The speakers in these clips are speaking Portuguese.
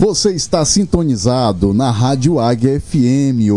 Você está sintonizado na Rádio Águia FM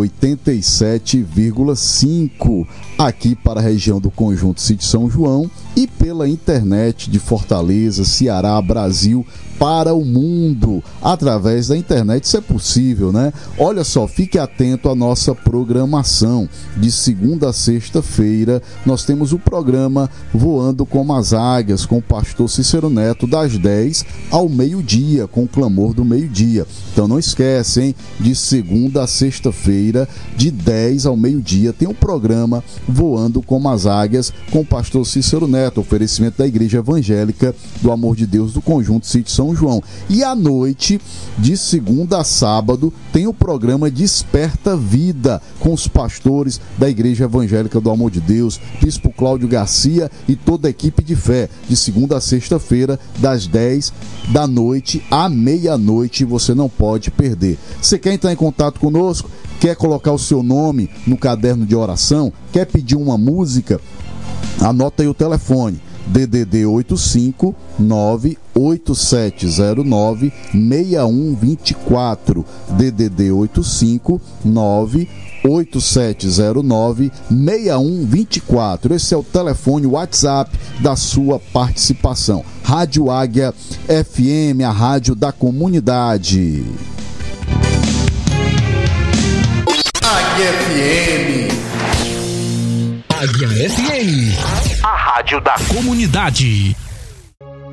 87,5, aqui para a região do Conjunto Sítio São João e pela internet de Fortaleza, Ceará, Brasil, para o mundo, através da internet, isso é possível, né? Olha só, fique atento à nossa programação. De segunda a sexta-feira, nós temos o programa Voando como as Águias, com o pastor Cícero Neto, das 10 ao meio-dia, com o clamor do meio-dia. Então não esquece, hein? De segunda a sexta-feira, de 10 ao meio-dia, tem o programa Voando como as Águias, com o pastor Cícero Neto, oferecimento da Igreja Evangélica do Amor de Deus do Conjunto Sítio São João. E à noite, de segunda a sábado, tem o programa Desperta Vida, com os pastores da Igreja Evangélica do Amor de Deus, Bispo Cláudio Garcia e toda a equipe de fé, de segunda a sexta-feira, das 10 da noite à meia-noite, você não pode perder. Você quer entrar em contato conosco? Quer colocar o seu nome no caderno de oração? Quer pedir uma música? Anota aí o telefone: DDD 85 98709 6124, DDD 85 98709 6124. Esse é o telefone WhatsApp da sua participação. Rádio Águia FM, a rádio da comunidade. Águia FM. Águia FM, a rádio da comunidade.